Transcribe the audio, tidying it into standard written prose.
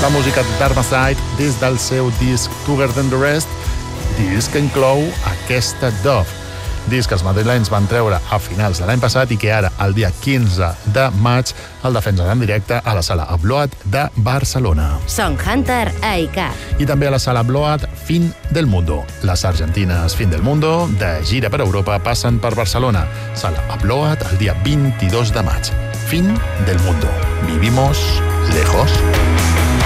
la música d'Armacide des del seu disc Tougher Than The Rest, disc que inclou aquesta Dove, disc que els madrilenys van treure a finals de l'any passat i que ara, el dia 15 de maig, el defensen en directe a la Sala Abloat de Barcelona. Song Hunter a ICAR. I també a la Sala Abloat Fin del Mundo. Les argentines Fin del Mundo, de gira per Europa, passen per Barcelona. Sala Abloat el dia 22 de maig. Fin del Mundo. Vivimos lejos.